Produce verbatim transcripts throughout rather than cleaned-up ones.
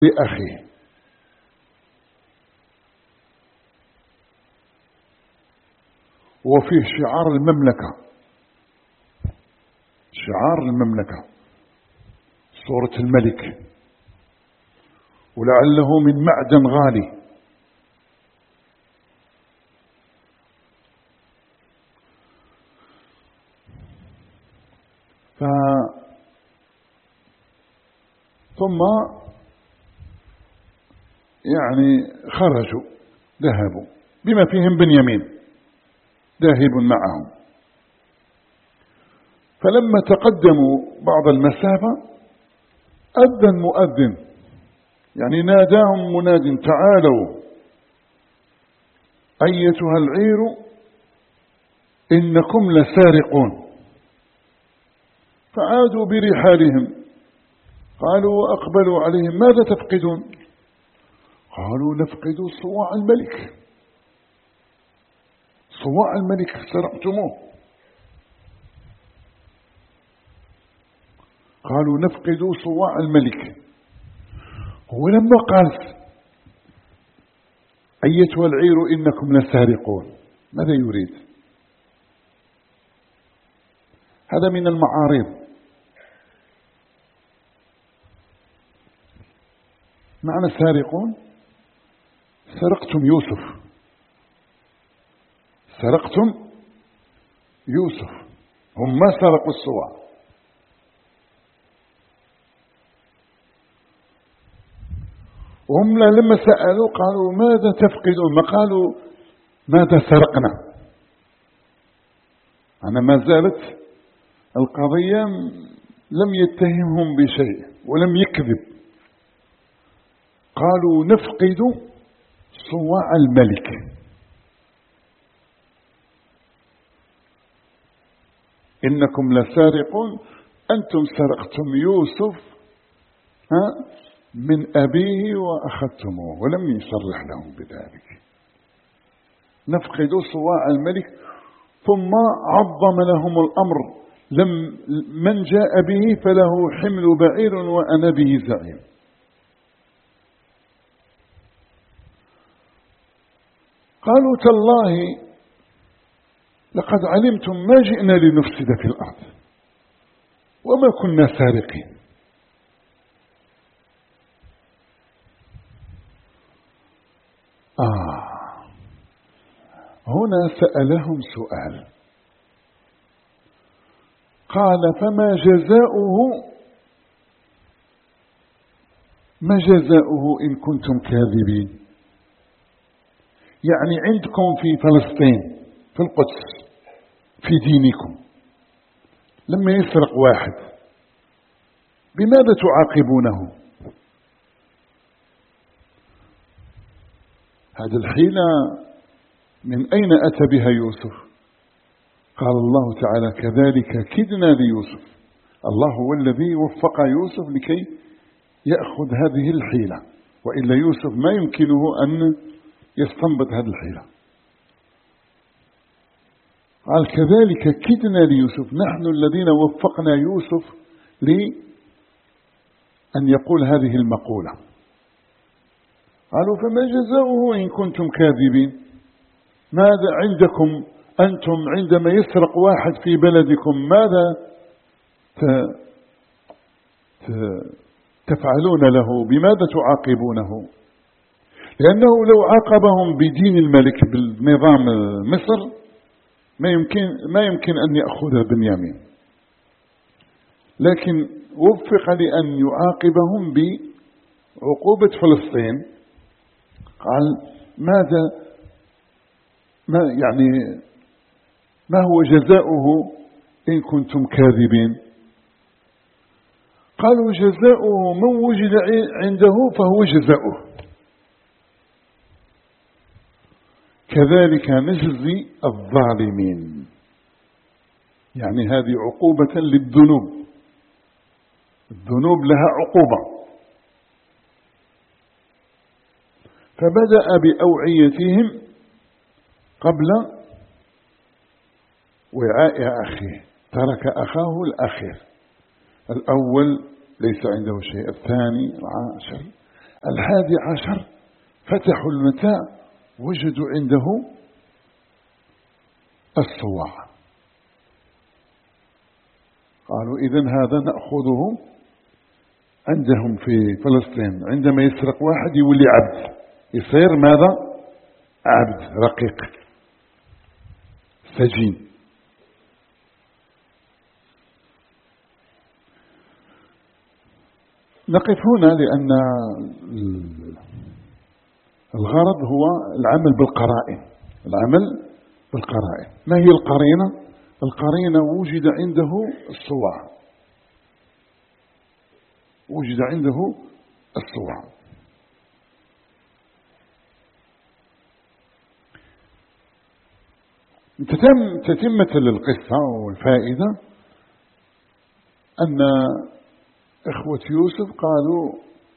لأخيه. وفيه شعار المملكة، شعار المملكة صورة الملك، ولعله من معدن غالي. ف ثم يعني خرجوا، ذهبوا بما فيهم بنيامين ذاهب معهم. فلما تقدموا بعض المسافة أذن مؤذن، يعني ناداهم مناد: تعالوا أيتها العير إنكم لسارقون. فعادوا برحالهم، قالوا وأقبلوا عليهم: ماذا تفقدون؟ قالوا: نفقد صواع الملك، صواع الملك سرقتموه. قالوا: نفقد صواع الملك. ولما قال: أيتها العير إنكم لسارقون، ماذا يريد؟ هذا من المعارض. معنى سارقون: سرقتم يوسف، سرقتم يوسف، هم ما سرقوا الصواع. وهم لما سألوا قالوا: ماذا تفقدون؟ ما قالوا ماذا سرقنا. أنا ما زالت القضية لم يتهمهم بشيء ولم يكذب. قالوا: نفقد صواع الملك. إنكم لسارقون، أنتم سرقتم يوسف ها من أبيه وأخذتموه، ولم يصرح لهم بذلك. نفقد صواع الملك. ثم عظم لهم الأمر: لم من جاء به فله حمل بعير وأنا به زعيم. قالوا: تالله لقد علمتم ما جئنا لنفسد في الأرض وما كنا سارقين. آه هنا سألهم سؤال، قال: فما جزاؤه ما جزاؤه إن كنتم كاذبين؟ يعني عندكم في فلسطين في القدس في دينكم لما يسرق واحد بماذا تعاقبونه؟ هذه الحيلة من أين أتى بها يوسف؟ قال الله تعالى: كذلك كدنا ليوسف. الله هو الذي وفق يوسف لكي يأخذ هذه الحيلة، وإلا يوسف ما يمكنه أن يستنبط هذه الحيلة. قال: كذلك كدنا ليوسف، نحن الذين وفقنا يوسف لأن يقول هذه المقولة. قالوا: فما جزاؤه إن كنتم كاذبين؟ ماذا عندكم أنتم عندما يسرق واحد في بلدكم ماذا تفعلون له؟ بماذا تعاقبونه؟ لأنه لو عاقبهم بدين الملك بالنظام مصر ما يمكن ما يمكن أن يأخذ بنيامين، لكن وفق لأن يعاقبهم بعقوبة فلسطين. قال: ماذا ما يعني ما هو جزاؤه إن كنتم كاذبين؟ قالوا: جزاؤه من وجد عنده فهو جزاؤه، كذلك نجزي الظالمين. يعني هذه عقوبة للذنوب، الذنوب لها عقوبة. فبدأ بأوعيتهم قبل وعاء أخيه، ترك أخاه الأخير. الأول ليس عنده شيء، الثاني العاشر، الحادي عشر فتحوا المتاع وجدوا عنده الصواع. قالوا إذن هذا نأخذه عندهم في فلسطين، عندما يسرق واحد يولي عبد، يصير ماذا؟ عبد رقيق سجين. نقف هنا لأن الغرض هو العمل بالقرائن. العمل بالقرائن. ما هي القرينة؟ القرينة وجد عنده الصواع، وجد عنده الصواع. تتم تتمة للقصة والفائدة أن إخوة يوسف قالوا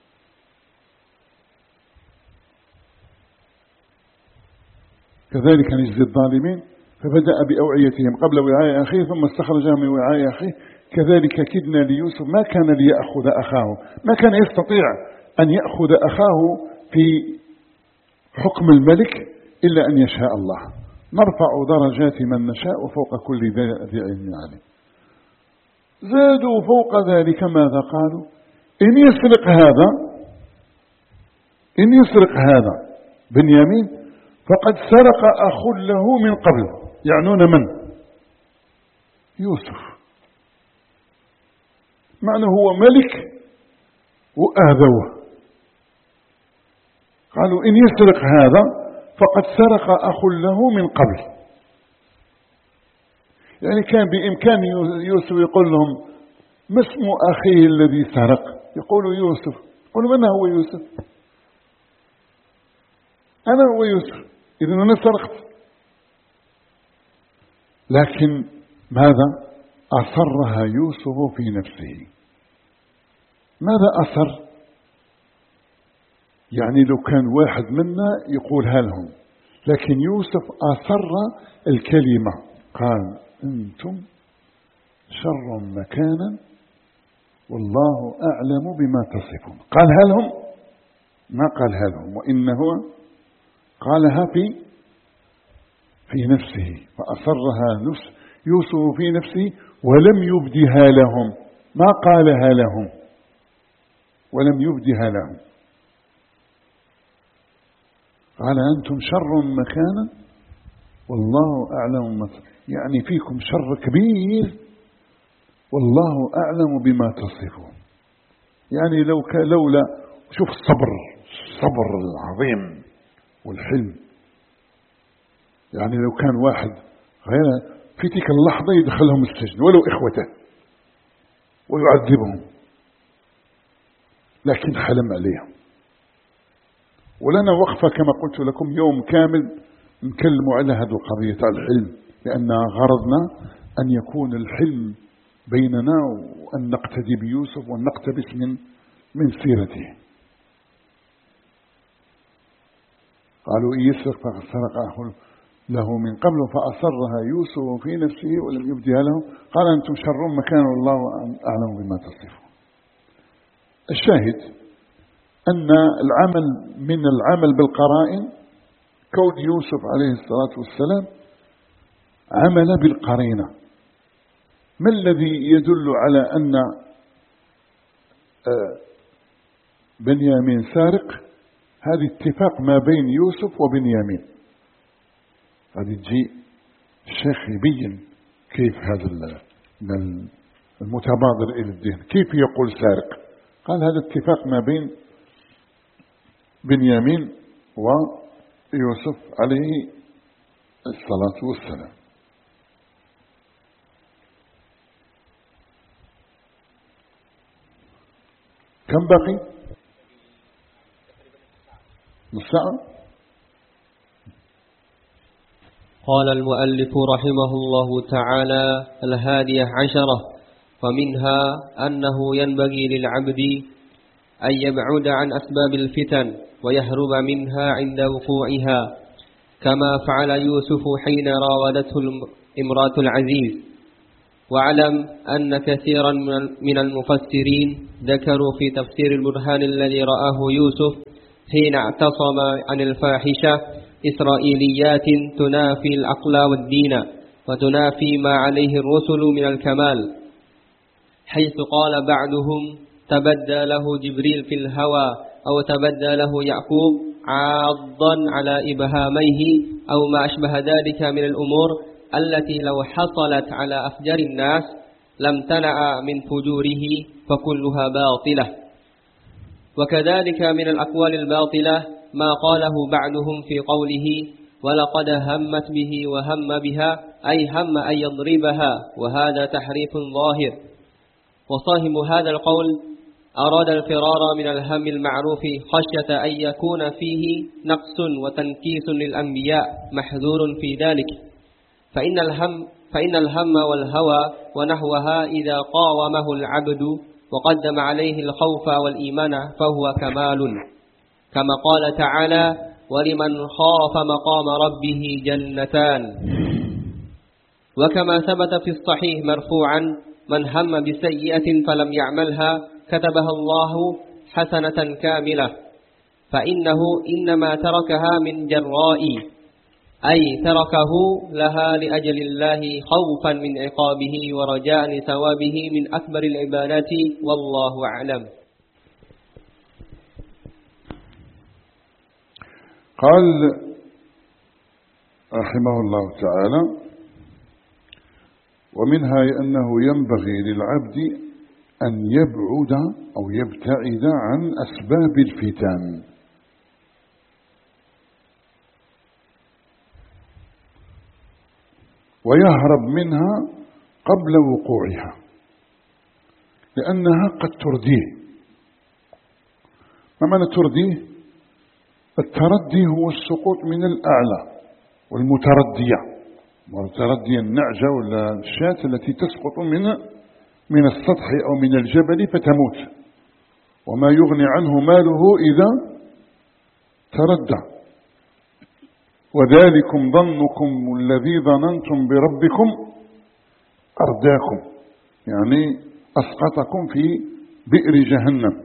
كذلك نجزي الظالمين، فبدأ بأوعيتهم قبل وعاء أخيه ثم استخرجها من وعاء أخيه كذلك كدنا ليوسف ما كان ليأخذ أخاه، ما كان يستطيع أن يأخذ أخاه في حكم الملك إلا أن يشاء الله. نرفع درجات من نشاء وفوق كل ذي علم عليم. زادوا فوق ذلك ماذا قالوا؟ إن يسرق هذا إن يسرق هذا بنيامين فقد سرق أخ له من قبل، يعنون من؟ يوسف. معنى هو ملك وآذوه. قالوا إن يسرق هذا فقد سرق أخ له من قبل. يعني كان بإمكان يوسف يقول لهم ما اسم أخيه الذي سرق؟ يقولوا يوسف. يقولوا من هو يوسف؟ أنا هو يوسف، إذن أنا سرقت. لكن ماذا؟ أصرها يوسف في نفسه. ماذا أصر؟ يعني لو كان واحد منا يقولها لهم، لكن يوسف أصر الكلمة. قال أنتم شر مكانا والله أعلم بما تصفون. قالها لهم؟ ما قالها لهم، وإنه قالها في في نفسه، فأصرها نفس يوسف في نفسه ولم يبدها لهم. ما قالها لهم ولم يبدها لهم. قال أنتم شر مكانا والله أعلم ما تصفون، يعني فيكم شر كبير والله أعلم بما تصفون. يعني لو لولا شوف الصبر الصبر العظيم والحلم. يعني لو كان واحد غير في تلك اللحظة يدخلهم السجن ولو إخوته ويعذبهم، لكن حلم عليهم. ولنا وقفة كما قلت لكم يوم كامل نتكلم على هذه القضية على الحلم، لأن غرضنا أن يكون الحلم بيننا وأن نقتدي بيوسف وأن نقتبس من من سيرته. قالوا إن يسرق فقد سرق أخ له من قبل فأصرها يوسف في نفسه ولم يبدها له. قال أنتم شر مكان والله أعلم بما تصفون. الشاهد أن العمل من العمل بالقرائن، كون يوسف عليه الصلاة والسلام عمل بالقرينة. ما الذي يدل على أن بنيامين سارق؟ هذا اتفاق ما بين يوسف وبنيامين. هذه تجي الشيخ يبين كيف هذا المتبادر إلى الدين كيف يقول سارق. قال هذا اتفاق ما بين بنيامين ويوسف عليه الصلاة والسلام. كم بقي؟ نص ساعة. قال المؤلف رحمه الله تعالى الهادية عشرة: ومنها أنه ينبغي للعبد أن يبعد عن أسباب الفتن ويهرب منها عند وقوعها، كما فعل يوسف حين راودته امرأة العزيز، واعلم أن كثيرا من المفسرين ذكروا في تفسير البرهان الذي رآه يوسف حين اعتصم عن الفاحشة إسرائيليات تنافي العقل والدين وتنافي ما عليه الرسل من الكمال، حيث قال بعضهم تبدى له جبريل في الهوى، أو تبدى له يعقوب عاضا على إبهاميه، أو ما أشبه ذلك من الأمور التي لو حصلت على أفجر الناس لم تنع من فجوره فكلها باطلة. وكذلك من الأقوال الباطلة ما قاله بعضهم في قوله ولقد همت به وهم بها، أي هم أن يضربها، وهذا تحريف ظاهر. وصاحب هذا القول أراد الفرار من الهم المعروف خشية أن يكون فيه نقص وتنكيس للأنبياء، محذور في ذلك، فإن الهم, فإن الهم والهوى ونحوها إذا قاومه العبد وقدم عليه الخوف والإيمان فهو كمال، كما قال تعالى ولمن خاف مقام ربه جنتان. وكما ثبت في الصحيح مرفوعا من هم بسيئة فلم يعملها كتبها الله حسنة كاملة، فإنه إنما تركها من جراء، أي تركه لها لأجل الله خوفا من عقابه ورجاء ثوابه من أكبر العبادات، والله أعلم. قال رحمه الله تعالى ومنها أنه ينبغي للعبد أن يبعد أو يبتعد عن أسباب الفتن، ويهرب منها قبل وقوعها، لأنها قد ترديه. ما معنى ترديه؟ التردي هو السقوط من الأعلى، والمتردية متردية النعجة ولا الشاة التي تسقط من من السطح أو من الجبل فتموت، وما يغني عنه ماله إذا تردى. وذلكم ظنكم الذي ظننتم بربكم أرداكم، يعني أسقطكم في بئر جهنم.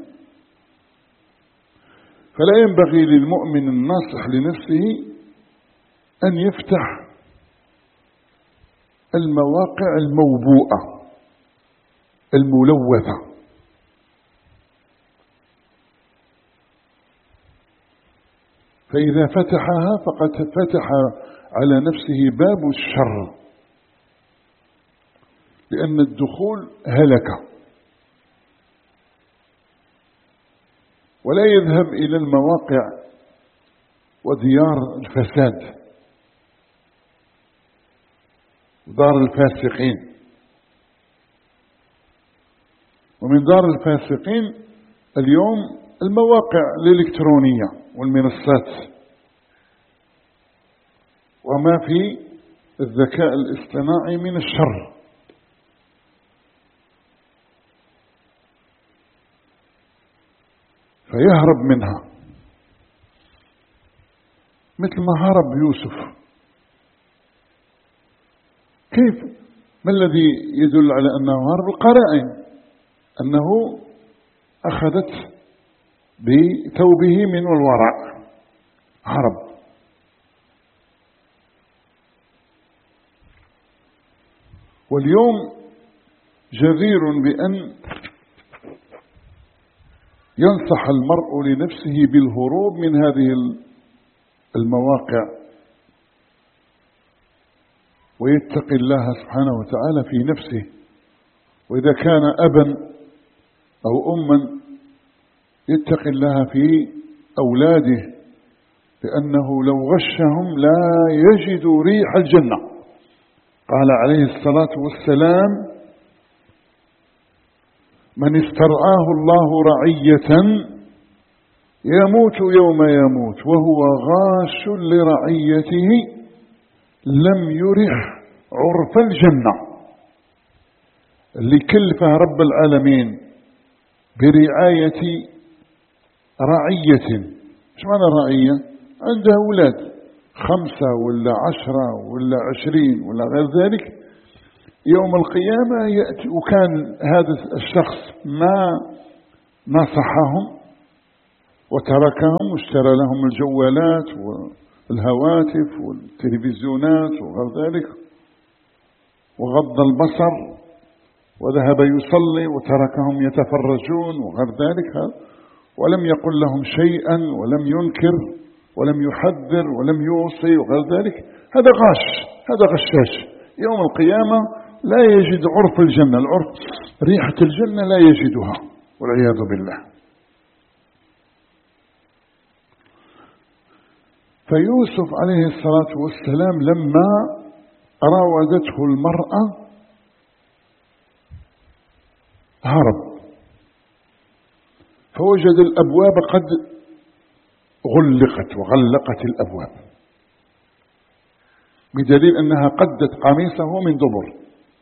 فلا ينبغي للمؤمن الناصح لنفسه أن يفتح المواقع الموبوءة الملوثة، فإذا فتحها فقد فتح على نفسه باب الشر، لأن الدخول هلكة. ولا يذهب إلى المواقع وديار الفساد ودار الفاسقين. ومن دار الفاسقين اليوم المواقع الإلكترونية والمنصات وما في الذكاء الاصطناعي من الشر. فيهرب منها مثل ما هرب يوسف. كيف؟ ما الذي يدل على أنه هرب؟ القرائن، أنه أخذت بثوبه من الوراء، هرب. واليوم جدير بأن ينصح المرء لنفسه بالهروب من هذه المواقع، ويتقي الله سبحانه وتعالى في نفسه. وإذا كان أبا أو أما يتقي الله في أولاده، لأنه لو غشهم لا يجدوا ريح الجنة. قال عليه الصلاة والسلام من استرعاه الله رعية يموت يوم يموت وهو غاش لرعيته لم يرح عرف الجنة. اللي كلفه رب العالمين برعاية رعية، ايش معنى رعية؟ عنده أولاد خمسة ولا عشرة ولا عشرين ولا غير ذلك، يوم القيامة يأتي، وكان هذا الشخص ما نصحهم وتركهم واشترى لهم الجوالات والهواتف والتلفزيونات وغير ذلك، وغض البصر وذهب يصلي وتركهم يتفرجون وغير ذلك، ولم يقل لهم شيئا ولم ينكر ولم يحذر ولم يوصي وغير ذلك، هذا غاش، هذا غشاش. يوم القيامة لا يجد عرف الجنة، العرف ريحة الجنة لا يجدها والعياذ بالله. فيوسف عليه الصلاة والسلام لما راودته المرأة هرب، فوجد الأبواب قد غلقت وغلقت الأبواب، بدليل أنها قدت قميصه من دبر.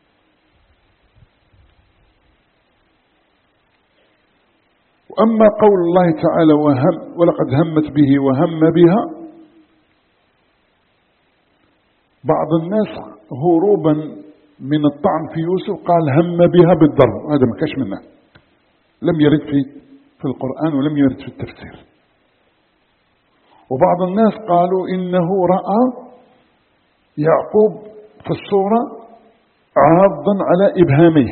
وأما قول الله تعالى وهم ولقد همت به وهم بها، بعض الناس هروبا من الطعن في يوسف قال هم بها بالضرب، هذا ما كاش منه، لم يرد في في القرآن ولم يرد في التفسير. وبعض الناس قالوا إنه رأى يعقوب في الصورة عاضا على إبهامه،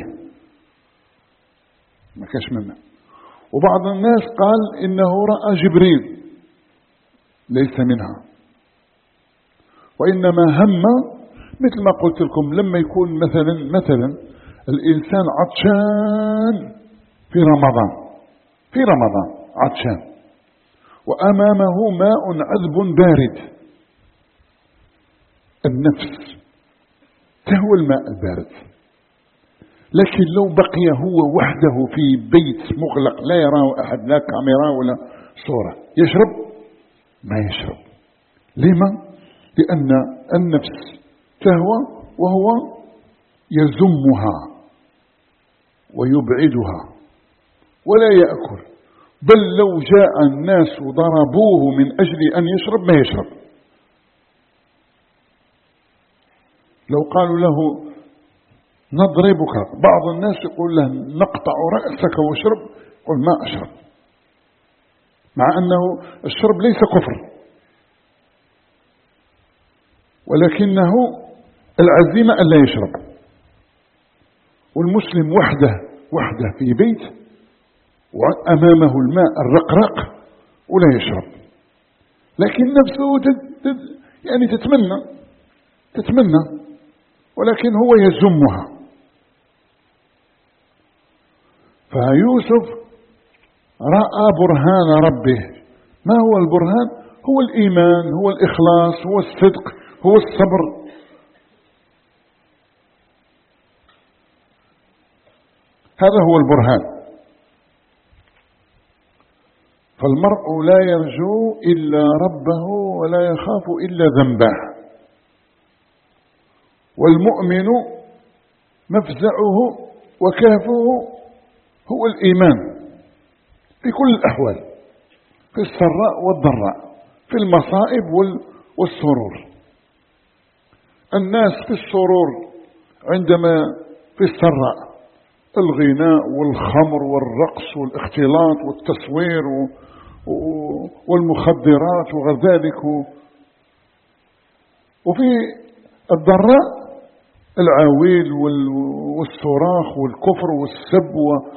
ما كاش منه. وبعض الناس قال إنه رأى جبريل ليس منها، وإنما هم مثل ما قلت لكم لما يكون مثلا مثلا الإنسان عطشان في رمضان في رمضان عطشان وأمامه ماء عذب بارد، النفس تهوى الماء البارد، لكن لو بقي هو وحده في بيت مغلق لا يراه أحد، لا كاميرا ولا صورة، يشرب؟ ما يشرب. لما؟ لأن النفس تهوى وهو يزمها ويبعدها ولا يأكل، بل لو جاء الناس وضربوه من أجل أن يشرب ما يشرب. لو قالوا له نضربك، بعض الناس يقول له نقطع رأسك واشرب، يقول ما أشرب، مع أنه الشرب ليس كفر، ولكنه العزيمة أن لا يشرب. والمسلم وحده وحده في بيت وأمامه الماء الرقراق ولا يشرب، لكن نفسه تد تد يعني تتمنى تتمنى ولكن هو يزمها. فيوسف رأى برهان ربه. ما هو البرهان؟ هو الإيمان، هو الإخلاص، هو الصدق، هو الصبر. هذا هو البرهان. فالمرء لا يرجو إلا ربه ولا يخاف إلا ذنبه، والمؤمن مفزعه وكهفه هو الإيمان في كل الأحوال، في السراء والضراء، في المصائب والسرور. الناس في السرور عندما في السراء الغناء والخمر والرقص والاختلاط والتصوير والمخدرات وغير ذلك، وفي الضراء العويل والصراخ والكفر والسب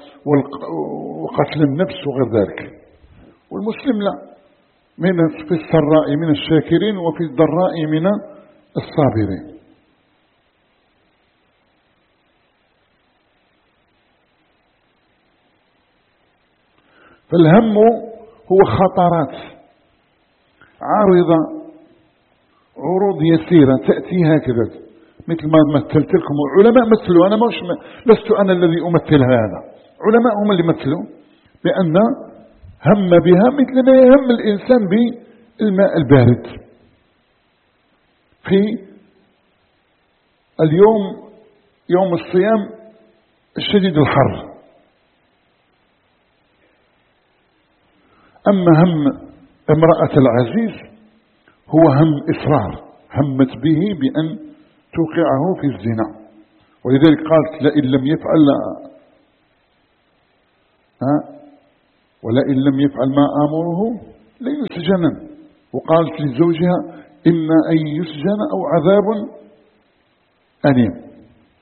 وقتل النفس وغير ذلك. والمسلم لا، من في السراء من الشاكرين وفي الضراء من الصابرين. فالهم هو خطرات عارضة، عروض يسيرة تأتي هكذا، مثل ما مثلت لكم. علماء مثلوا، أنا مش لست أنا الذي أمثل هذا، علماء هم اللي مثلوا بأن هم بها مثل ما يهم الإنسان بالماء البارد. في اليوم يوم الصيام الشديد الحر، أما هم امرأة العزيز هو هم إصرار، همت به بأن توقعه في الزنا، ولذلك قالت لئن لم يفعل ها ولئن لم يفعل ما آمره ليسجن، وقالت لزوجها إما أن يسجن أو عذاب أليم.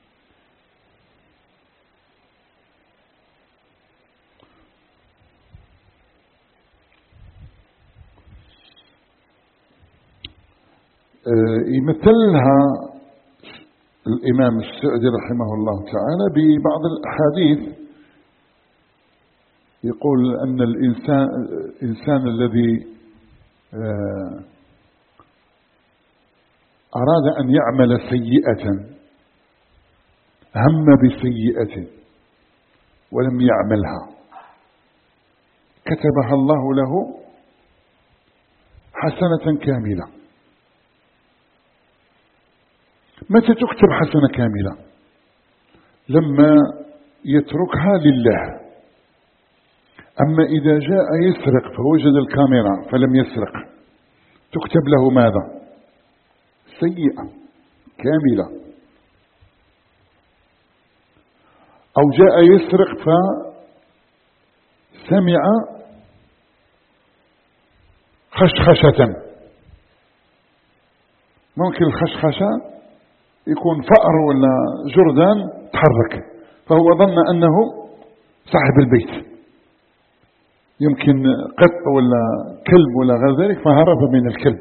يمثلها الإمام السعدي رحمه الله تعالى ببعض الأحاديث، يقول أن الإنسان الإنسان الذي أراد أن يعمل سيئة، هم بسيئة ولم يعملها، كتبها الله له حسنة كاملة. متى تكتب حسنة كاملة؟ لما يتركها لله. أما إذا جاء يسرق فوجد الكاميرا فلم يسرق، تكتب له ماذا؟ سيئة كاملة. أو جاء يسرق فسمع خشخشة، ممكن الخشخشة يكون فأر ولا جردان تحرك، فهو ظن أنه صاحب البيت، يمكن قط ولا كلب ولا غير ذلك، فهرب من الكلب.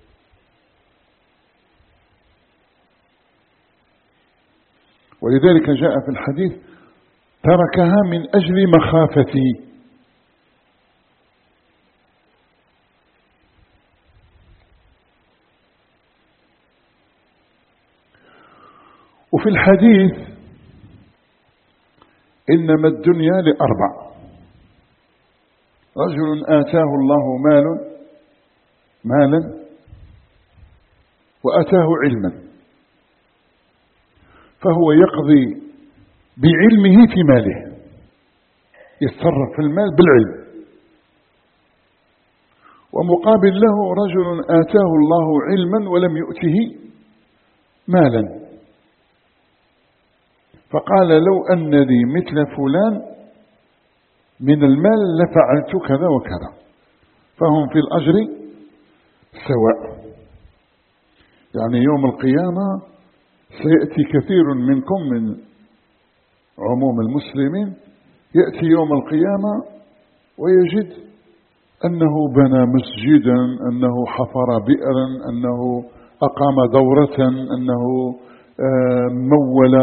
ولذلك جاء في الحديث تركها من أجل مخافتي. وفي الحديث إنما الدنيا لأربع: رجل آتاه الله مال مالا وآتاه علما، فهو يقضي بعلمه في ماله، يتصرف في المال بالعلم. ومقابل له رجل آتاه الله علما ولم يؤته مالا، فقال لو أن لي مثل فلان من المال لفعلت كذا وكذا، فهم في الأجر سواء. يعني يوم القيامة سيأتي كثير منكم من عموم المسلمين، يأتي يوم القيامة ويجد أنه بنى مسجدا، أنه حفر بئرا، أنه أقام دورة، أنه مول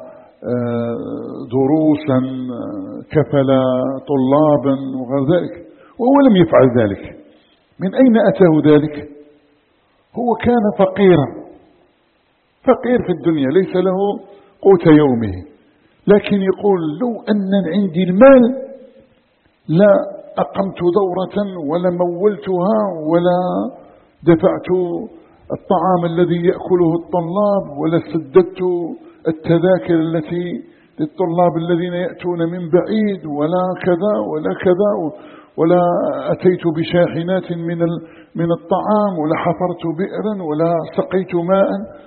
دروسا، كفل طلابا وغير ذلك، وهو لم يفعل ذلك. من أين أتاه ذلك؟ هو كان فقيرا، فقير في الدنيا، ليس له قوت يومه، لكن يقول لو أن عندي المال لا أقمت دورة ولا مولتها ولا دفعت الطعام الذي يأكله الطلاب ولا سددت التذاكر التي للطلاب الذين يأتون من بعيد ولا كذا ولا كذا، ولا أتيت بشاحنات من من الطعام ولا حفرت بئرا ولا سقيت ماء.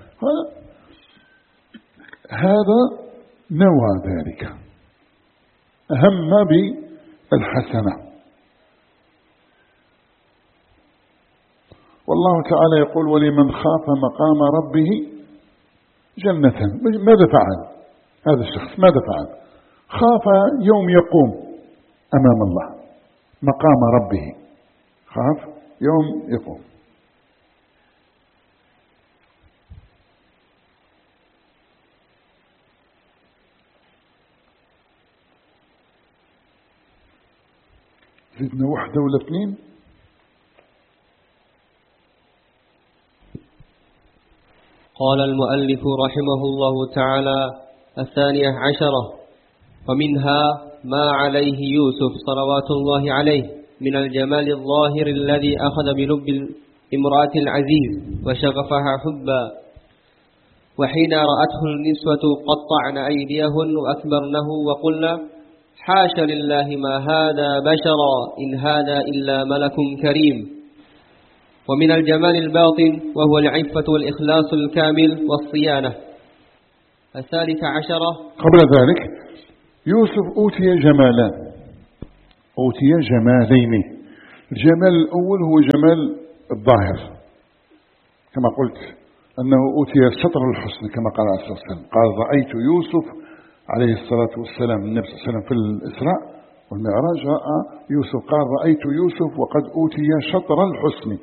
هذا نوى ذلك، هم بالحسنة. والله تعالى يقول ولمن خاف مقام ربه جنة. ماذا فعل هذا الشخص؟ ماذا فعل؟ خاف يوم يقوم أمام الله، مقام ربه، خاف يوم يقوم. زدنا واحدة ولا اثنين؟ قال المؤلف رحمه الله تعالى: الثانية عشرة: ومنها ما عليه يوسف صلوات الله عليه من الجمال الظاهر الذي أخذ بلب الامرأة العزيز وشغفها حبا، وحين رأته النسوة قطعن أيديهن وأكبرنه وقلنا حاش لله ما هذا بشرا إن هذا إلا ملك كريم. ومن الجمال الباطن وهو العفة والإخلاص الكامل والصيانة. الثالث عشرة. قبل ذلك يوسف أوتي جمالان، أوتي جمالين. الجمال الأول هو جمال الظاهر، كما قلت أنه أوتي شطر الحسن كما قال عليه الصلاة والسلام. قال رأيت يوسف عليه الصلاة والسلام، النبي صلى الله عليه وسلم في الإسراء والمعراج رأى يوسف، قال رأيت يوسف وقد أوتي شطر الحسن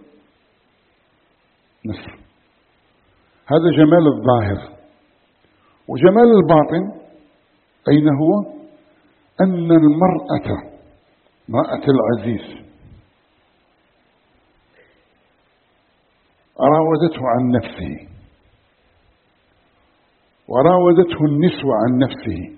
نصر. هذا جمال الظاهر. وجمال الباطن أين هو؟ أن المرأة، امرأة العزيز، راودته عن نفسه، وراودته النسوة عن نفسه،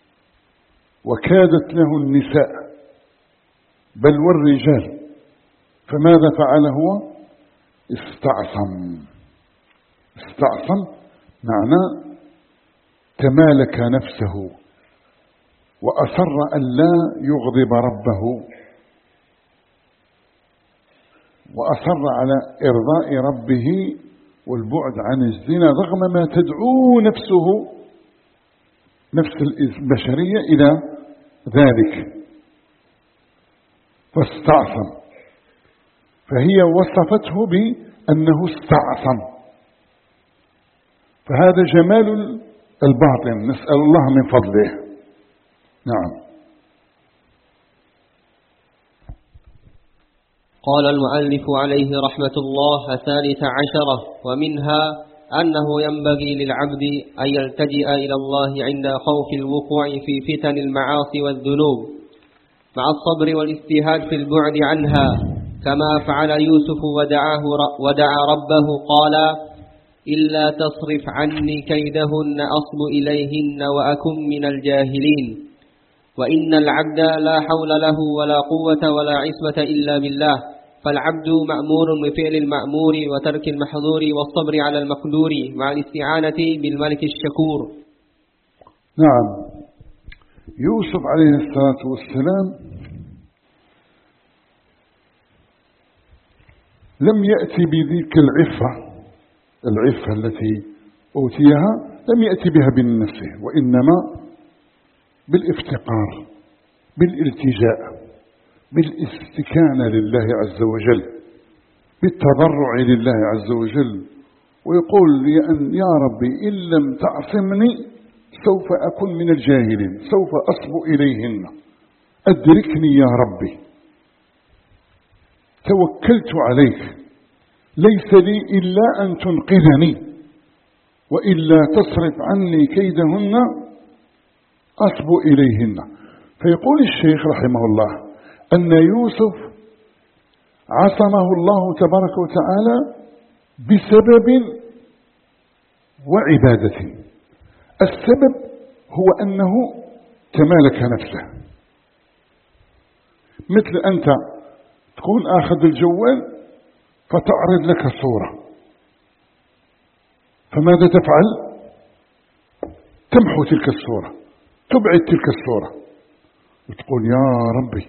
وكادت له النساء بل والرجال. فماذا فعل هو؟ استعصم. استعصم معناه تمالك نفسه وأصر أن لا يغضب ربه، وأصر على إرضاء ربه والبعد عن الزنا رغم ما تدعو نفسه، نفس البشرية، إلى ذلك. فاستعصم، فهي وصفته بأنه استعصم. فهذا جمال الباطن، نسأل الله من فضله. نعم. قال المؤلف عليه رحمة الله: الثالث عشرة. ومنها أنه ينبغي للعبد أن يلتجئ إلى الله عند خوف الوقوع في فتن المعاصي والذنوب، مع الصبر والاجتهاد في البعد عنها، كما فعل يوسف ودعاه ودعا ربه قال: إلا تصرف عني كيدهن أصب إليهن وأكن من الجاهلين. وإن العبد لا حول له ولا قوة ولا عصمة إلا بالله، فالعبد مأمور بفعل المأمور وترك المحظور والصبر على المقدور مع الاستعانة بالملك الشكور. نعم. يوسف عليه الصلاة والسلام لم يأتي بذيك العفة العفة التي أوتيها، لم يأتي بها بنفسه، وإنما بالافتقار، بالالتجاء، بالاستكانة لله عز وجل، بالتضرع لله عز وجل، ويقول يا ربي إن لم تعصمني سوف أكون من الجاهلين، سوف أصب إليهن، أدركني يا ربي، توكلت عليك، ليس لي إلا أن تنقذني، وإلا تصرف عني كيدهن أصب إليهن. فيقول الشيخ رحمه الله أن يوسف عصمه الله تبارك وتعالى بسبب وعبادة. السبب هو أنه تمالك نفسه. مثل أنت تكون آخذ الجوال فتعرض لك صورة، فماذا تفعل؟ تمحو تلك الصورة، تبعد تلك الصورة، وتقول يا ربي.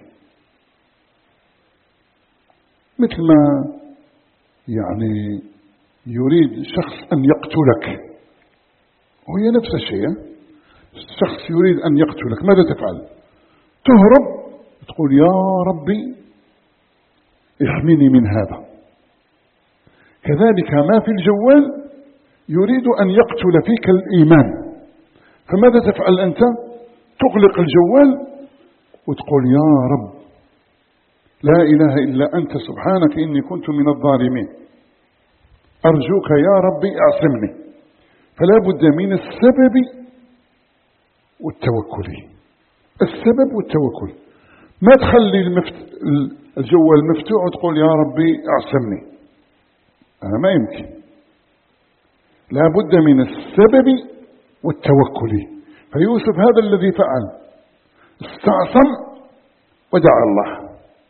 مثل ما يعني يريد شخص أن يقتلك، وهي نفس الشيء. شخص يريد أن يقتلك، ماذا تفعل؟ تهرب، تقول يا ربي احمني من هذا. كذلك ما في الجوال يريد أن يقتل فيك الإيمان، فماذا تفعل أنت؟ تغلق الجوال وتقول يا رب لا إله إلا أنت سبحانك إني كنت من الظالمين، أرجوك يا ربي أعصمني. فلا بد من السبب والتوكل. السبب والتوكل. ما تخلي المفت... الجوال مفتوح وتقول يا ربي أعصمني، أنا ما يمكن. لا بد من السبب والتوكل. فيوسف هذا الذي فعل، استعصم ودعا الله.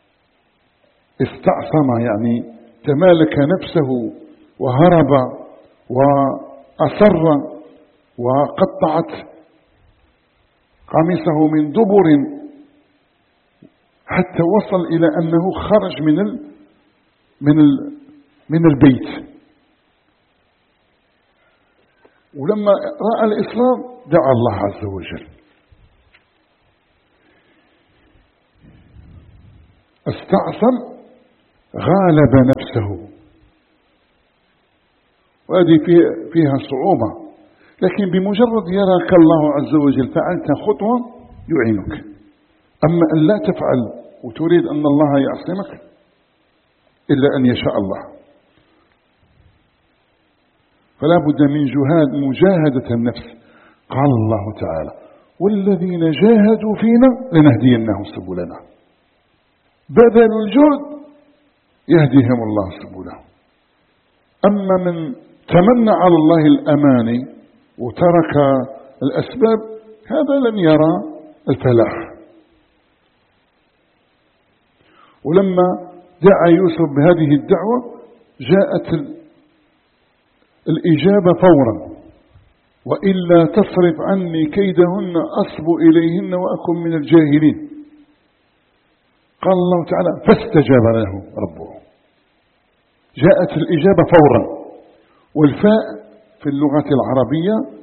استعصم يعني تمالك نفسه وهرب وأصر وقطعت قميصه من دبر حتى وصل إلى أنه خرج من ال من ال من البيت. ولما رأى الإصرار دعا الله عز وجل. استعصم غالب نفسه، وهذه فيها صعوبة، لكن بمجرد يراك الله عز وجل فعلت خطوة يعينك. أما أن لا تفعل وتريد أن الله يعصمك إلا أن يشاء الله، فلا بد من جهاد مجاهدة النفس. قال الله تعالى: والذين جاهدوا فينا لنهدينهم سبلنا. بذلوا الجهد يهديهم الله سبلهم. أما من تمنى على الله الأماني وترك الأسباب هذا لن يرى الفلاح. ولما دعا يوسف بهذه الدعوة جاءت الإجابة فورا: وإلا تصرف عني كيدهن أصب إليهن وأكن من الجاهلين. قال الله تعالى: فاستجاب له ربه. جاءت الإجابة فورا. والفاء في اللغة العربية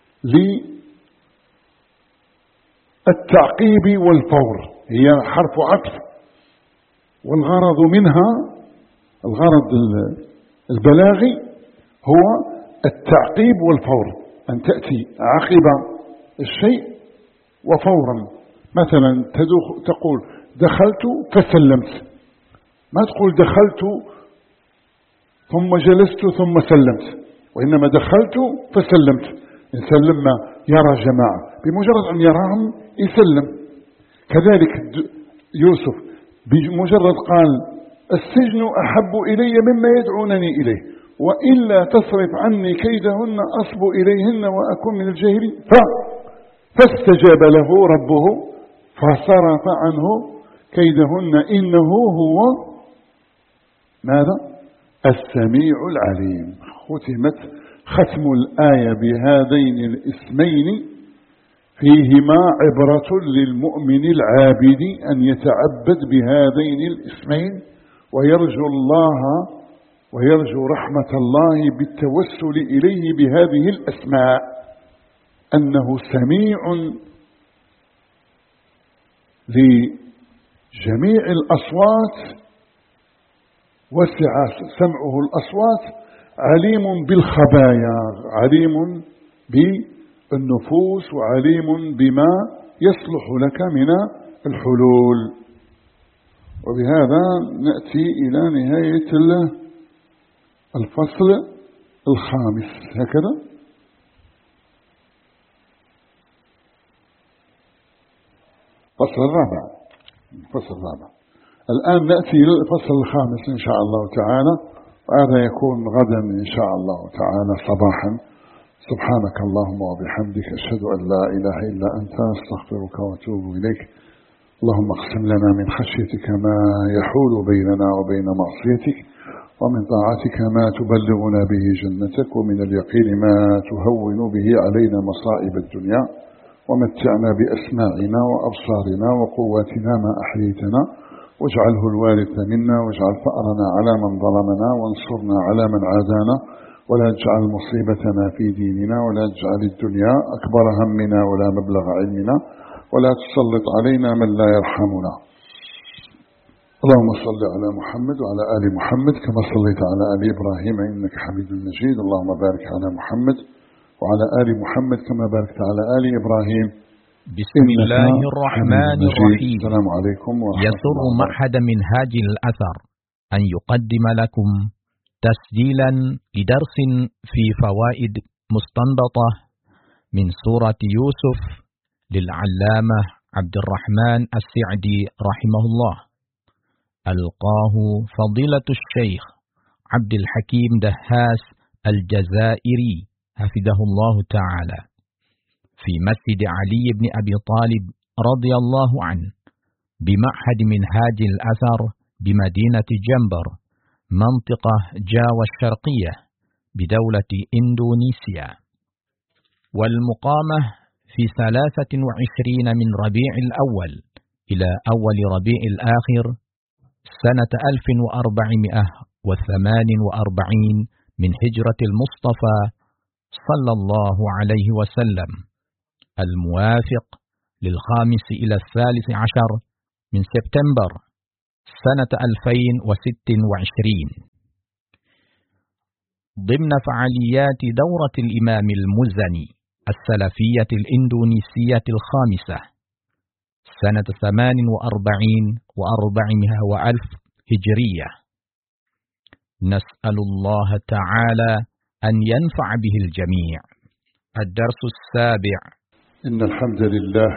للتعقيب والفور، هي حرف عطف، والغرض منها الغرض البلاغي هو التعقيب والفور، أن تأتي عقب الشيء وفورا. مثلا تقول دخلت فسلمت، ما تقول دخلت ثم جلست ثم سلمت، وإنما دخلت فسلمت. إنسان لما يرى جماعة بمجرد أن يراهم يسلم. كذلك يوسف بمجرد قال السجن أحب إلي مما يدعونني إليه، وإلا تصرف عني كيدهن أصب إليهن وأكون من الجاهلين. فاستجاب له ربه فصرف عنه كيدهن إنه هو ماذا؟ السميع العليم. ختمت ختم الآية بهذين الاسمين فيهما عبرة للمؤمن العابد أن يتعبد بهذين الاسمين ويرجو الله ويرجو رحمة الله بالتوسل إليه بهذه الأسماء، أنه سميع لجميع الأصوات، وسع سمعه الأصوات، عليم بالخبايا، عليم بالنفوس، وعليم بما يصلح لك من الحلول. وبهذا نأتي إلى نهاية الفصل الخامس. هكذا الفصل الرابع الفصل الرابع الآن نأتي إلى الفصل الخامس إن شاء الله تعالى، وهذا يكون غدا إن شاء الله تعالى صباحا. سبحانك اللهم وبحمدك، أشهد أن لا إله إلا أنت، أستغفرك وأتوب إليك. اللهم اقسم لنا من خشيتك ما يحول بيننا وبين معصيتك، ومن طاعتك ما تبلغنا به جنتك، ومن اليقين ما تهون به علينا مصائب الدنيا، ومتعنا بأسماعنا وأبصارنا وقواتنا ما أحييتنا، واجعله الوارث منا، واجعل فأرنا على من ظلمنا، وانصرنا على من عادانا، ولا تجعل مصيبتنا في ديننا، ولا تجعل الدنيا أكبر همنا ولا مبلغ علمنا، ولا تسلط علينا من لا يرحمنا. اللهم صل على محمد وعلى آل محمد كما صليت على آل إبراهيم إنك حميد مجيد. اللهم بارك على محمد وعلى آل محمد كما باركت على آل إبراهيم. بسم الله الرحمن الرحيم. السلام عليكم ورحمة يسر الله. معهد منهاج الأثر أن يقدم لكم تسجيلا لدرس في فوائد مستنبطة من سورة يوسف للعلامة عبد الرحمن السعدي رحمه الله. ألقاه فضيلة الشيخ عبد الحكيم دهاس الجزائري حفظه الله تعالى في مسجد علي بن أبي طالب رضي الله عنه بمعهد منهاج الأثر بمدينة جنبر منطقة جاوة الشرقية بدولة إندونيسيا، والمقامة في ثلاثة وعشرين من ربيع الأول إلى أول ربيع الآخر سنة ألف وأربعمائة وثمان وأربعين من هجرة المصطفى صلى الله عليه وسلم، الموافق للخامس إلى الثالث عشر من سبتمبر سنة ألفين وستة وعشرين، ضمن فعاليات دورة الإمام المزني السلفية الإندونيسية الخامسة سنة ثمان وأربعين وأربعمائة وألف هجرية. نسأل الله تعالى أن ينفع به الجميع. الدرس السابع. إن الحمد لله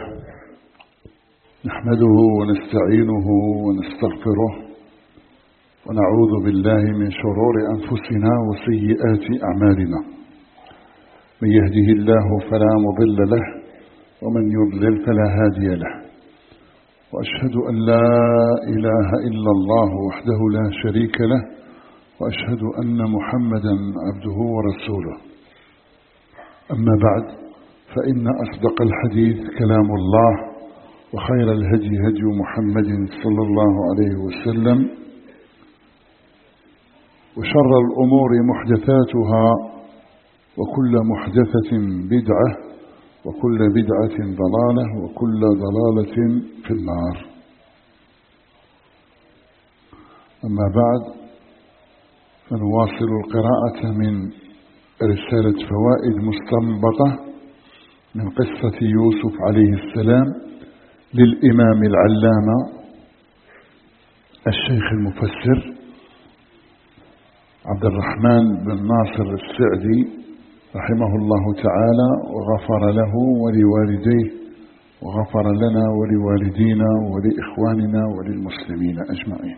نحمده ونستعينه ونستغفره ونعوذ بالله من شرور أنفسنا وسيئات أعمالنا، من يهده الله فلا مضل له ومن يضلل فلا هادي له، وأشهد أن لا إله إلا الله وحده لا شريك له، وأشهد أن محمدا عبده ورسوله. أما بعد، فإن أصدق الحديث كلام الله، وخير الهدي هدي محمد صلى الله عليه وسلم، وشر الأمور محدثاتها، وكل محدثة بدعة، وكل بدعة ضلالة، وكل ضلالة في النار. أما بعد، فنواصل القراءة من رسالة فوائد مستنبطة من قصة يوسف عليه السلام للإمام العلامة الشيخ المفسر عبد الرحمن بن ناصر السعدي رحمه الله تعالى، وغفر له ولوالديه، وغفر لنا ولوالدينا ولإخواننا وللمسلمين أجمعين.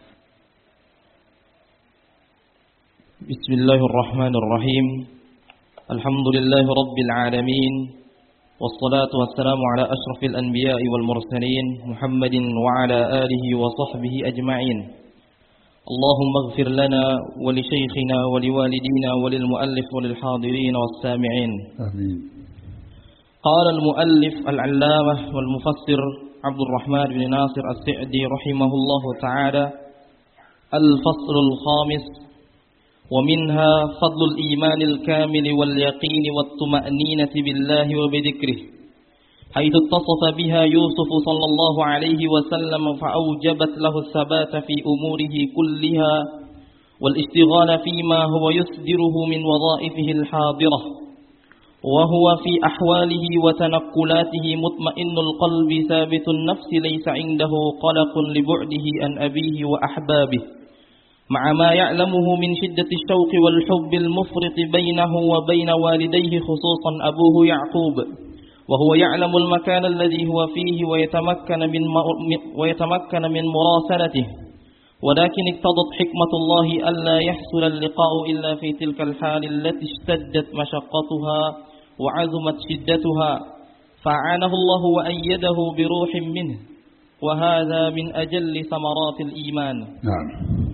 بسم الله الرحمن الرحيم. الحمد لله رب العالمين، والصلاة والسلام على أشرف الأنبياء والمرسلين محمد وعلى آله وصحبه أجمعين. اللهم اغفر لنا ولشيخنا ولوالدينا وللمؤلف وللحاضرين والسامعين. آمين. قال المؤلف العلامة والمفسر عبد الرحمن بن ناصر السعدي رحمه الله تعالى: الفصل الخامس: ومنها فضل الإيمان الكامل واليقين والطمأنينة بالله وبذكره، حيث اتصف بها يوسف صلى الله عليه وسلم فأوجبت له الثبات في أموره كلها والاشتغال فيما هو يصدره من وظائفه الحاضرة، وهو في أحواله وتنقلاته مطمئن القلب ثابت النفس، ليس عنده قلق لبعده عن أبيه وأحبابه، مع ما يعلمه من شدة الشوق والحب المفرط بينه وبين والديه، خصوصا أبوه يعقوب، وهو يعلم المكان الذي هو فيه ويتمكن من ويتمكن من مراسلته، ولكن اقتضت حكمة الله ألا يحصل اللقاء إلا في تلك الحال التي اشتدت مشقتها وعظمت شدتها، فأعانه الله وأيده بروح منه، وهذا من أجل ثمرات الإيمان. نعم.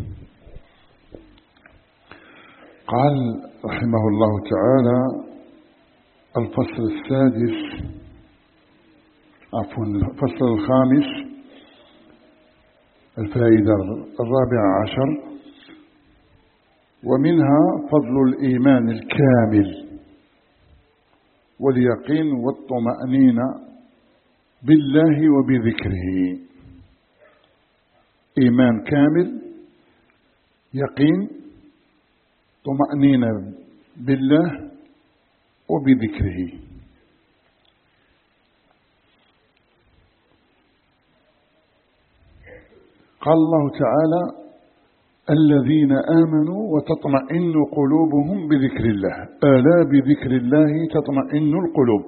قال رحمه الله تعالى: الفصل السادس عفوا الفصل الخامس، الفائدة الرابعة عشر: ومنها فضل الإيمان الكامل واليقين والطمأنينة بالله وبذكره. إيمان كامل، يقين، طمأنينة بالله وبذكره. قال الله تعالى: الذين آمنوا وتطمئن قلوبهم بذكر الله، ألا بذكر الله تطمئن القلوب.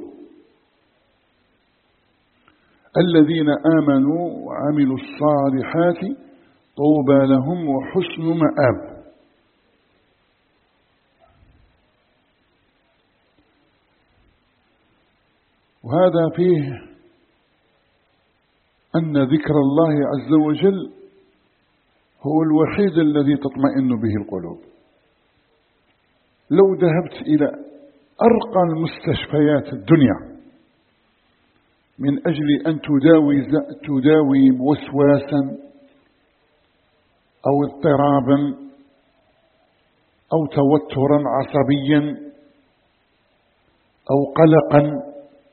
الذين آمنوا وعملوا الصالحات طوبى لهم وحسن مآب. وهذا فيه أن ذكر الله عز وجل هو الوحيد الذي تطمئن به القلوب. لو ذهبت إلى أرقى المستشفيات الدنيا من أجل أن تداوي تداوي وسواسا أو اضطرابا أو توترا عصبيا أو قلقا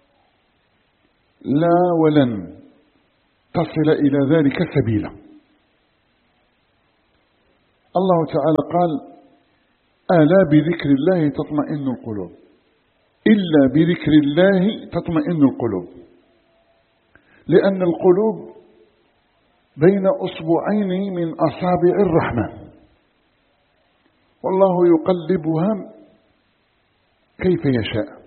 لا ولن تصل إلى ذلك سبيلا. الله تعالى قال ألا بذكر الله تطمئن القلوب، إلا بذكر الله تطمئن القلوب، لأن القلوب بين أصبعين من أصابع الرحمن، والله يقلبها كيف يشاء.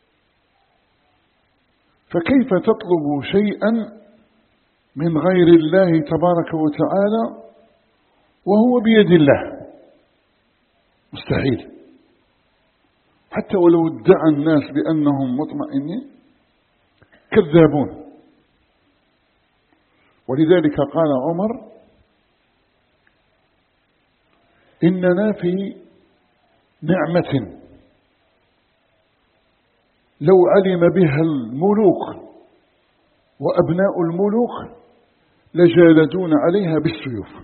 فكيف تطلب شيئا من غير الله تبارك وتعالى وهو بيد الله؟ مستحيل. حتى ولو ادعى الناس بأنهم مطمئنين كذابون. ولذلك قال عمر إننا في نعمة لو علم بها الملوك وأبناء الملوك لجالدون عليها بالسيوف.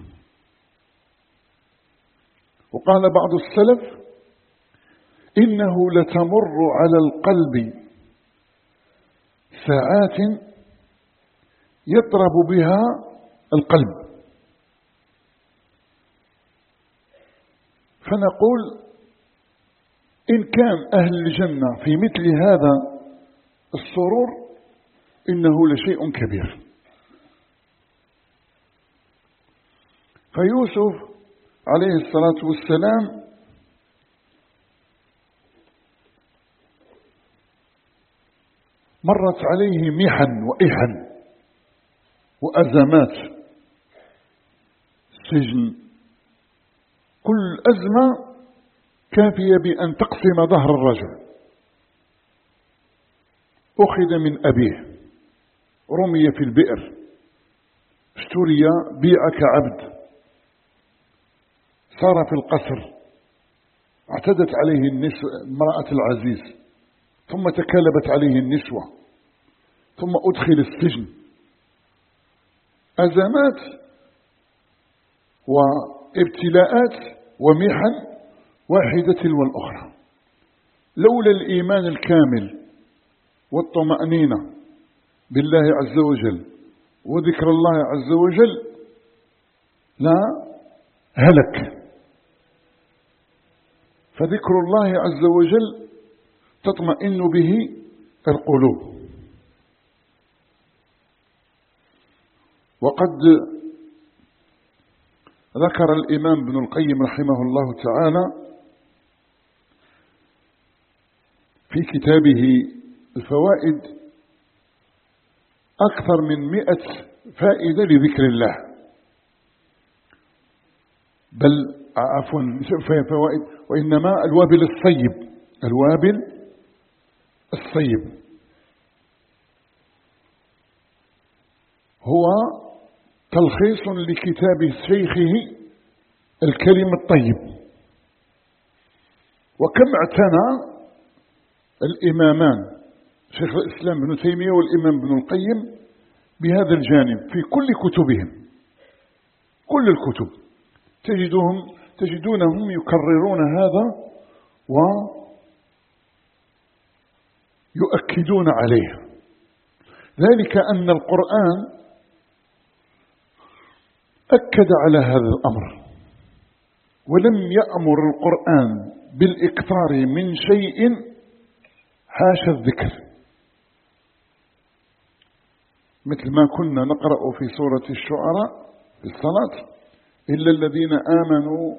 وقال بعض السلف إنه لتمر على القلب ساعات يضرب بها القلب، فنقول إن كان أهل الجنة في مثل هذا السرور إنه لشيء كبير. فيوسف عليه الصلاة والسلام مرت عليه محن وإحن وأزمات، سجن، كل أزمة كافية بأن تقسم ظهر الرجل. أخذ من أبيه، رمي في البئر، اشتري بيع كعبد، صار في القصر، اعتدت عليه النسوة امرأة العزيز، ثم تكالبت عليه النسوة، ثم أدخل السجن. أزمات وابتلاءات ومحن واحدة تلو الأخرى. لولا الإيمان الكامل والطمأنينة بالله عز وجل وذكر الله عز وجل لا هلك. فذكر الله عز وجل تطمئن به القلوب. وقد ذكر الإمام ابن القيم رحمه الله تعالى في كتابه الفوائد أكثر من مئة فائدة لذكر الله، بل عفوا فوائد، وإنما الوابل الصيب، الوابل الصيب هو تلخيص لكتاب شيخه الكلم الطيب. وكم اعتنى الإمامان شيخ الإسلام ابن تيمية والإمام ابن القيم بهذا الجانب في كل كتبهم، كل الكتب تجدهم تجدونهم يكررون هذا ويؤكدون عليه. ذلك أن القرآن أكد على هذا الأمر، ولم يأمر القرآن بالإكثار من شيء حاشا الذكر، مثل ما كنا نقرأ في سورة الشعراء في الصلاة: إلا الذين آمنوا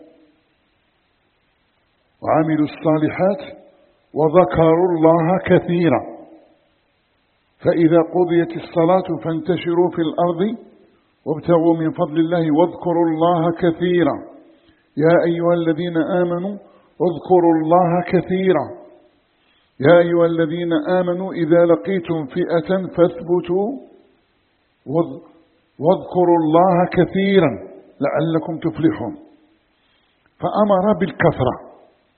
وعملوا الصالحات وذكروا الله كثيرا فإذا قضيت الصلاة فانتشروا في الأرض وابتغوا من فضل الله واذكروا الله كثيرا يا أيها الذين آمنوا اذكروا الله كثيرا يا أيها الذين آمنوا إذا لقيتم فئة فاثبتوا واذكروا الله كثيرا لعلكم تفلحون. فأمر بالكثرة.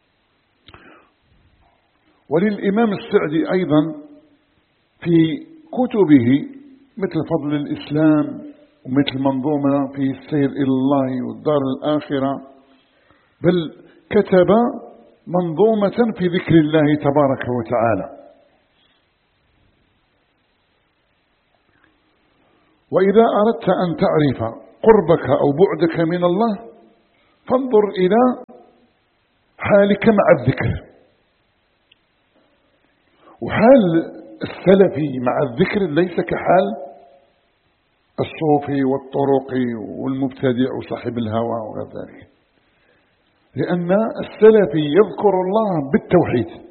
وللإمام السعدي أيضا في كتبه مثل فضل الإسلام ومثل منظومة في السير إلى الله والدار الآخرة، بل كتب منظومة في ذكر الله تبارك وتعالى وإذا أردت أن تعرف قربك أو بعدك من الله فانظر إلى حالك مع الذكر. وحال السلفي مع الذكر ليس كحال الصوفي والطرقي والمبتدع وصاحب الهوى وغير ذلك، لأن السلفي يذكر الله بالتوحيد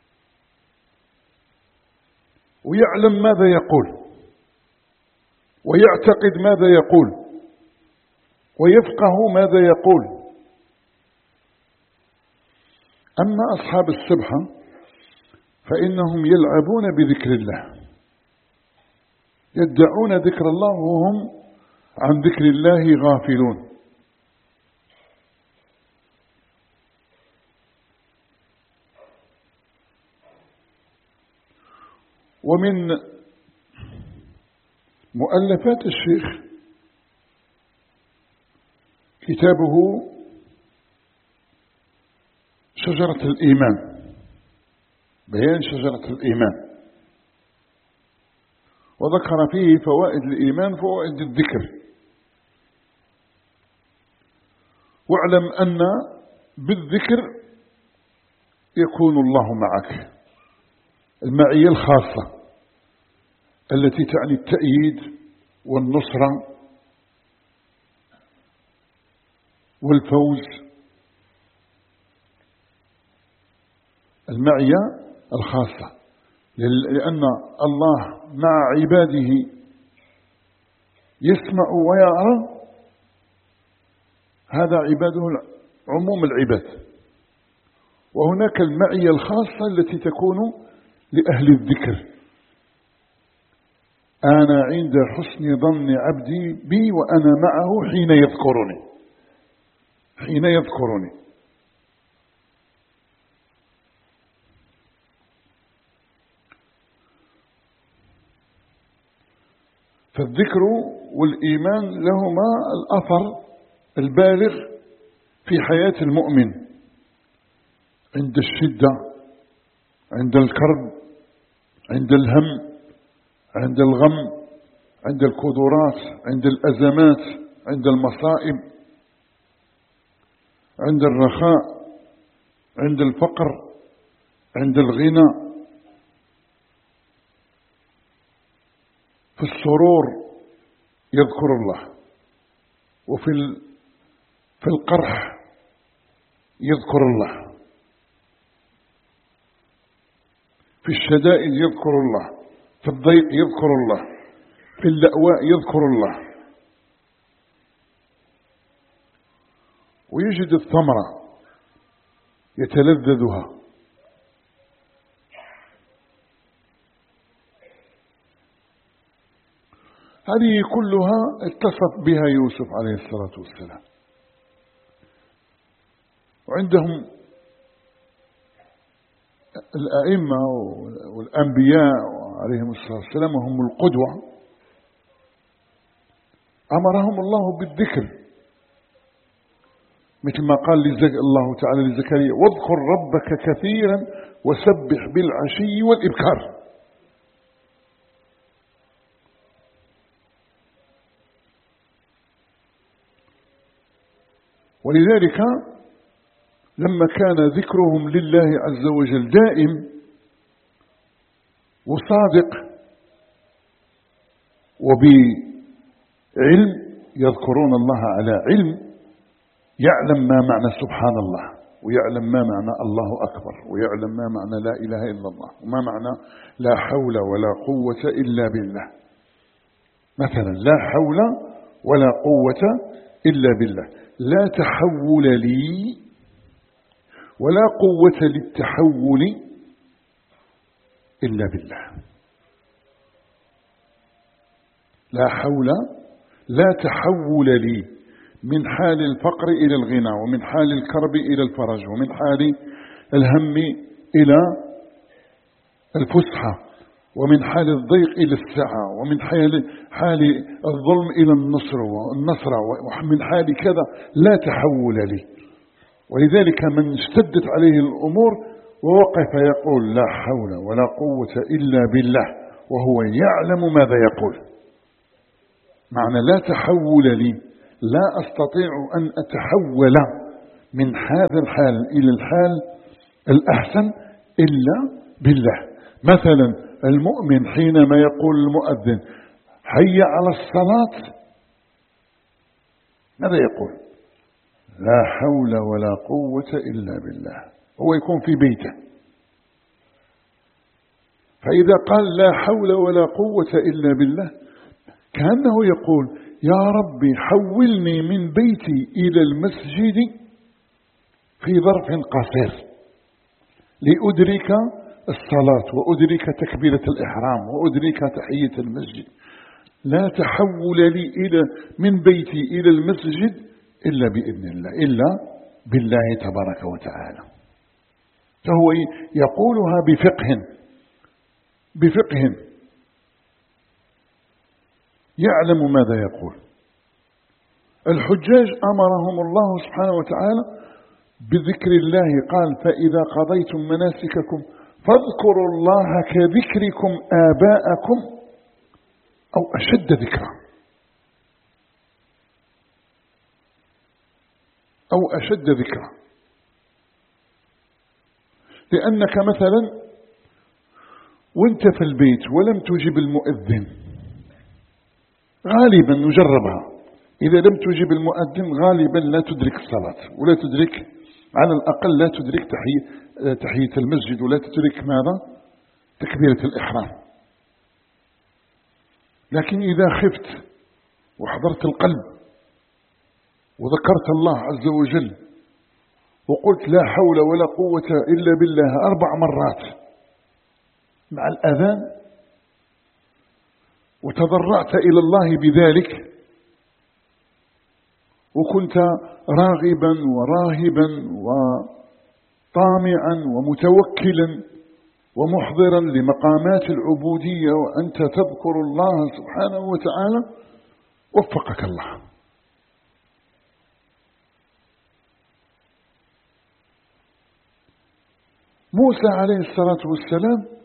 ويعلم ماذا يقول ويعتقد ماذا يقول ويفقه ماذا يقول. أما أصحاب السبحة فإنهم يلعبون بذكر الله، يدعون ذكر الله وهم عن ذكر الله غافلون. ومن مؤلفات الشيخ كتابه شجرة الإيمان، بيان شجرة الإيمان، وذكر فيه فوائد الإيمان فوائد الذكر. واعلم أن بالذكر يكون الله معك، المعية الخاصة التي تعني التأييد والنصرة والفوز. المعية الخاصة لأن الله مع عباده يسمع ويرى، هذا عباده عموم العباد. وهناك المعية الخاصة التي تكون لأهل الذكر، أنا عند حسن ظن عبدي بي وأنا معه حين يذكرني حين يذكرني فالذكر والإيمان لهما الأثر البالغ في حياة المؤمن عند الشدة، عند الكرب، عند الهم، عند الغم، عند الكدرات، عند الأزمات، عند المصائب، عند الرخاء، عند الفقر، عند الغنى، في السرور يذكر الله، وفي في القرح يذكر الله، في الشدائد يذكر الله، في الضيق يذكر الله، في اللأواء يذكر الله. ويجد الثمرة يتلذذها. هذه كلها اتصف بها يوسف عليه الصلاة والسلام. وعندهم الأئمة والأنبياء عليهم الصلاة والسلام هم القدوة، أمرهم الله بالذكر، مثل ما قال الله تعالى لزكريا: واذكر ربك كثيرا وسبح بالعشي والإبكار. ولذلك لما كان ذكرهم لله عز وجل دائم وصادق وبعلم، يذكرون الله على علم، يعلم ما معنى سبحان الله، ويعلم ما معنى الله أكبر، ويعلم ما معنى لا إله إلا الله، وما معنى لا حول ولا قوة إلا بالله. مثلا لا حول ولا قوة إلا بالله، لا تحول لي ولا قوة للتحول إلا بالله. لا حول، لا تحول لي من حال الفقر إلى الغنى، ومن حال الكرب إلى الفرج، ومن حال الهم إلى الفسحة، ومن حال الضيق إلى السعة، ومن حال حال الظلم إلى النصر والنصر، ومن حال كذا، لا تحول لي. ولذلك من اشتدت عليه الأمور ووقف يقول لا حول ولا قوة إلا بالله وهو يعلم ماذا يقول. معنى لا تحول لي، لا أستطيع أن أتحول من هذا الحال إلى الحال الأحسن إلا بالله. مثلا المؤمن حينما يقول المؤذن حي على الصلاة ماذا يقول؟ لا حول ولا قوة إلا بالله. هو يكون في بيته، فإذا قال لا حول ولا قوة إلا بالله كأنه يقول يا ربي حولني من بيتي إلى المسجد في ظرف قصير لأدرك الصلاة وأدرك تكبيرة الإحرام وأدرك تحية المسجد. لا تحول لي إلى من بيتي إلى المسجد إلا بإذن الله، إلا بالله تبارك وتعالى. فهو يقولها بفقه بفقه يعلم ماذا يقول. الحجاج أمرهم الله سبحانه وتعالى بذكر الله، قال فإذا قضيتم مناسككم فاذكروا الله كذكركم آباءكم أو أشد ذكرا أو أشد ذكرا. لأنك مثلا وانت في البيت ولم تجب المؤذن، غالبا نجربها، إذا لم تجب المؤذن غالبا لا تدرك الصلاة ولا تدرك، على الأقل لا تدرك تحية, تحية المسجد ولا تدرك ماذا؟ تكبيرة الإحرام. لكن إذا خفت وحضرت القلب وذكرت الله عز وجل وقلت لا حول ولا قوة إلا بالله أربع مرات مع الأذان وتضرعت إلى الله بذلك وكنت راغبا وراهبا وطامعا ومتوكلا ومحضرا لمقامات العبودية وأنت تذكر الله سبحانه وتعالى، وفقك الله. موسى عليه الصلاة والسلام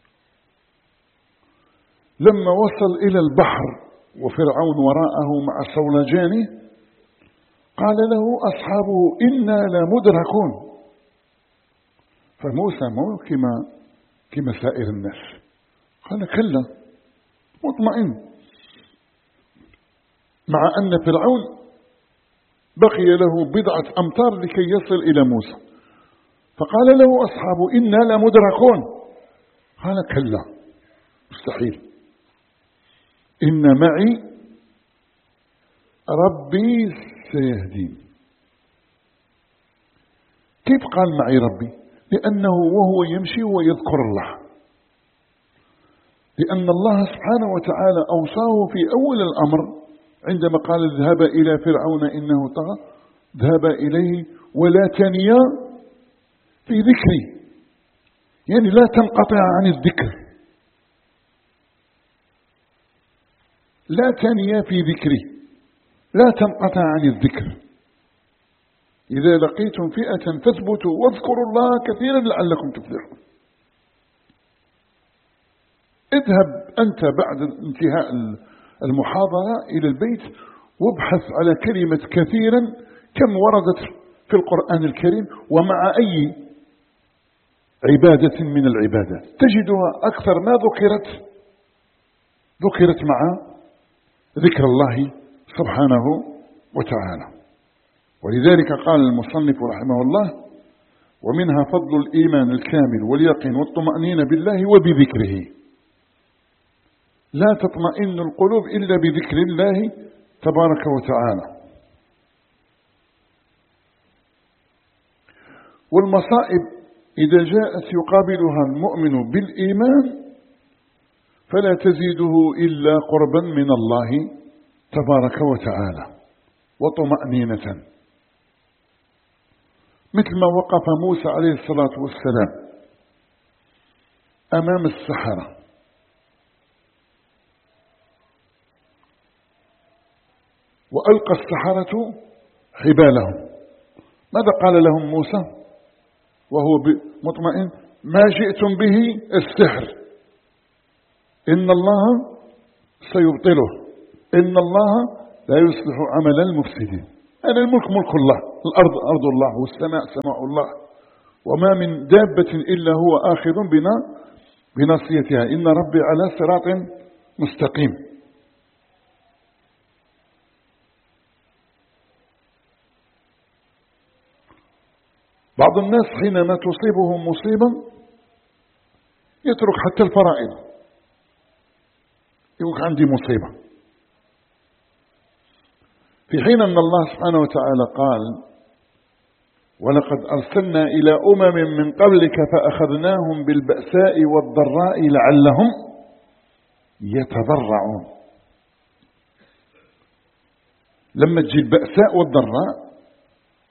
لما وصل إلى البحر وفرعون وراءه مع صولجانه قال له أصحابه إنا لمدركون. فموسى مو كما كما سائر الناس، قال كلا مطمئن، مع أن فرعون بقي له بضعة أمتار لكي يصل إلى موسى، فقال له أصحابه إنا لمدركون. قال كلا مستحيل، إن معي ربي سيهدين. كيف قال معي ربي؟ لأنه وهو يمشي ويذكر الله، لأن الله سبحانه وتعالى أوصاه في أول الأمر عندما قال اذهب إلى فرعون إنه طغى، اذهب إليه ولا تنيا في ذكري، يعني لا تنقطع عن الذكر، لا تنيا في ذكري، لا تنقطع عن الذكر. إذا لقيتم فئة فاثبتوا واذكروا الله كثيرا لعلكم تفلحون. اذهب أنت بعد انتهاء المحاضرة إلى البيت وابحث على كلمة كثيرا كم وردت في القرآن الكريم ومع أي عبادة من العبادات تجدها أكثر ما ذكرت ذكرت مع ذكر الله سبحانه وتعالى. ولذلك قال المصنف رحمه الله ومنها فضل الإيمان الكامل واليقين والطمأنينة بالله وبذكره. لا تطمئن القلوب إلا بذكر الله تبارك وتعالى. والمصائب إذا جاءت يقابلها المؤمن بالإيمان فلا تزيده إلا قربا من الله تبارك وتعالى وطمأنينة، مثل ما وقف موسى عليه الصلاة والسلام أمام السحرة وألقى السحرة حبالهم. ماذا قال لهم موسى وهو مطمئن؟ ما جئتم به السحر إن الله سيبطله إن الله لا يصلح عمل المفسدين. أنا الملك ملك الله، الأرض أرض الله، والسماء سماء الله، وما من دابة إلا هو آخذ بنا بناصيتها، إن ربي على صراط مستقيم. بعض الناس حينما تصيبهم مصيبة يترك حتى الفرائض، يقول عندي مصيبة، في حين أن الله سبحانه وتعالى قال ولقد أرسلنا إلى أمم من قبلك فأخذناهم بالبأساء والضراء لعلهم يتضرعون. لما تجي البأساء والضراء